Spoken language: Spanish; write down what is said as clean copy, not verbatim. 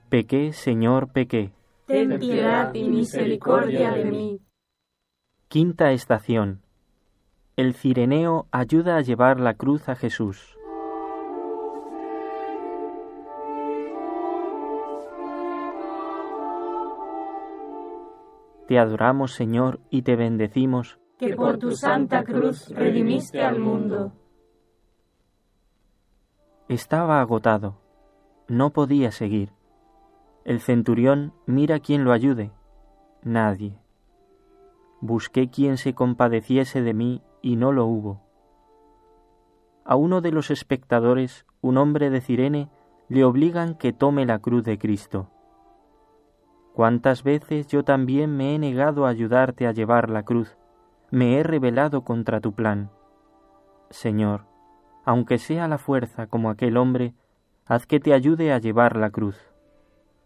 Pequé, Señor, pequé. Ten piedad y misericordia de mí. Quinta estación. El cireneo ayuda a llevar la cruz a Jesús. Te adoramos, Señor, y te bendecimos, que por tu santa cruz redimiste al mundo. Estaba agotado, no podía seguir. El centurión mira quién lo ayude. Nadie. Busqué quien se compadeciese de mí y no lo hubo. A uno de los espectadores, un hombre de Cirene, le obligan que tome la cruz de Cristo. ¿Cuántas veces yo también me he negado a ayudarte a llevar la cruz? Me he rebelado contra tu plan. Señor, aunque sea a la fuerza como aquel hombre, haz que te ayude a llevar la cruz.